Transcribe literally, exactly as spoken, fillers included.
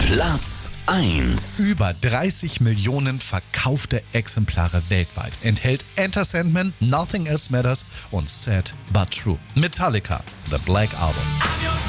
Platz eins. Über dreißig Millionen verkaufte Exemplare weltweit enthält Enter Sandman, Nothing Else Matters und Sad But True. Metallica, The Black Album.